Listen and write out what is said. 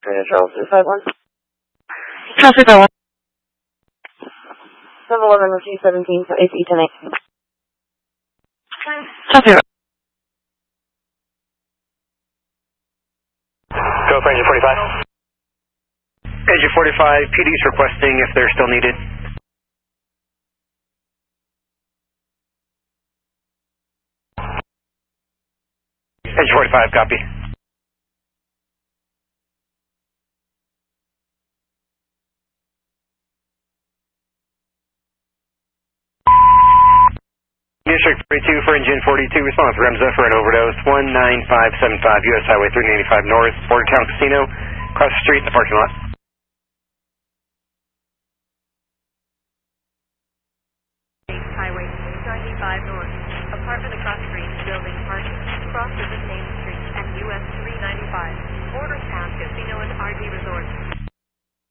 Charles 251. Traffic 1. 711 with G17 for AC 108. Traffic. Go for engine 45. Engine 45, PD's requesting if they're still needed. Engine 45, copy. District 42 for engine 42, response Remza for an overdose, 19575 US Highway 385 North, Border Town Casino, across the street in the parking lot.